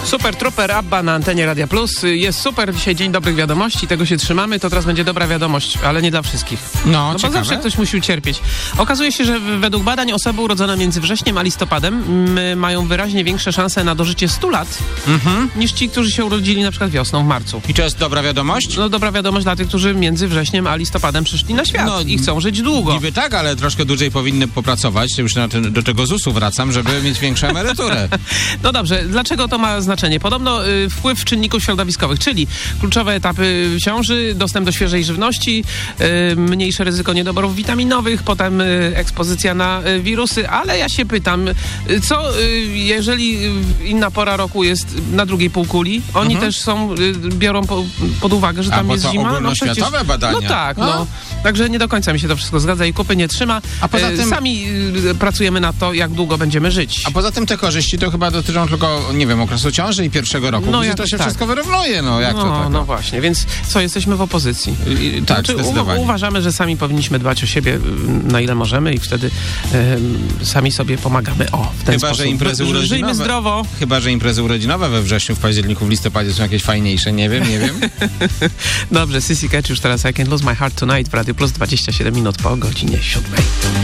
Super Trooper Abba na antenie Radia Plus. Jest super, dzisiaj dzień dobrych wiadomości, tego się trzymamy, to teraz będzie dobra wiadomość, ale nie dla wszystkich. No, bo zawsze ktoś musi ucierpieć. Okazuje się, że według badań osoby urodzone między wrześniem a listopadem mają wyraźnie większe szanse na dożycie 100 lat niż ci, którzy się urodzili na przykład wiosną, w marcu. I to jest dobra wiadomość? No dobra wiadomość dla tych, którzy między wrześniem a listopadem przyszli na świat i chcą żyć długo. Niby tak, ale troszkę dłużej powinny popracować, już do tego ZUS-u wracam, żeby mieć większą emeryturę. No dobrze, dlaczego to ma znaczenie? Podobno wpływ czynników środowiskowych, czyli kluczowe etapy ciąży, dostęp do świeżej żywności, mniejsze ryzyko niedoborów witaminowych, potem ekspozycja na wirusy, ale ja się pytam, co jeżeli inna pora roku jest na drugiej półkuli, oni też biorą pod uwagę, że tam jest zima. Ogólnoświatowe badania. No tak, Także nie do końca mi się to wszystko zgadza i kupy nie trzyma. A poza tym sami pracujemy na to, jak długo będziemy żyć. A poza tym te korzyści to chyba dotyczą tylko, nie wiem, okresu ciąży i pierwszego roku. No to się wszystko wyrównuje, jak to tak? No właśnie, więc co, jesteśmy w opozycji. Tak, zdecydowanie. Uważamy, że sami powinniśmy dbać o siebie na ile możemy i wtedy sami sobie pomagamy. W ten sposób. Że imprezy urodzinowe. Żyjmy zdrowo. Chyba, że imprezy urodzinowe we wrześniu, w październiku, w listopadzie są jakieś fajniejsze, nie wiem. Dobrze, Sissy Catch już teraz I Can't Lose My Heart Tonight w Radiu Plus 27 minut po godzinie 7.